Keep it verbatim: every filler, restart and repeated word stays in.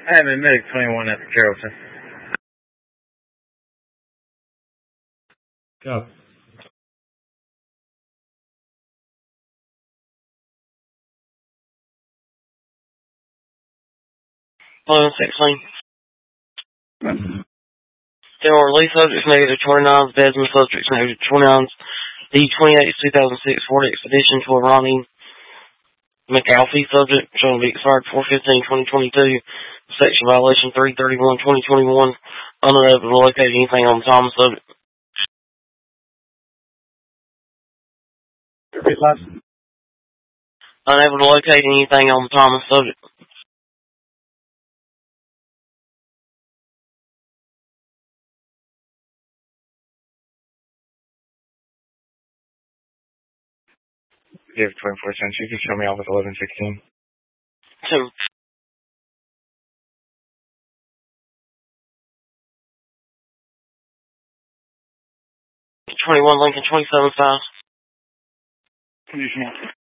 I have a medic twenty-one at the Carrollton. Go. eleven sixteen. There are release subjects negative twenty-nines, Desmond subjects negative twenty-nines, D twenty-eight two thousand six Ford Expedition to Ronnie McAlfee subject showing to be expired four fifteen twenty twenty-two, section violation three thirty-one twenty twenty-one, unable to locate anything on the Thomas subject. Unable to locate anything on the Thomas subject. You have twenty-four cents. You can show me off with eleven sixteen. Two. twenty-one Lincoln twenty-seven five. Condition.